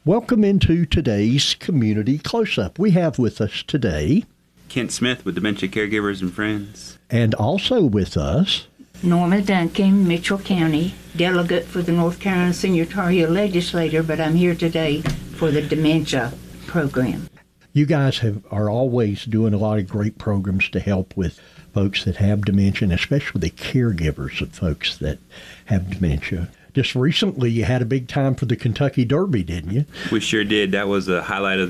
Welcome into today's Community Close-Up. We have with us today Kent Smith with Dementia Caregivers and Friends. And also with us Norma Duncan, Mitchell County, delegate for the North Carolina Senior Tar Heel Legislature, but I'm here today for the dementia program. You guys are always doing a lot of great programs to help with folks that have dementia, and especially the caregivers of folks that have dementia. Just recently, you had a big time for the Kentucky Derby, didn't you? We sure did. That was a highlight of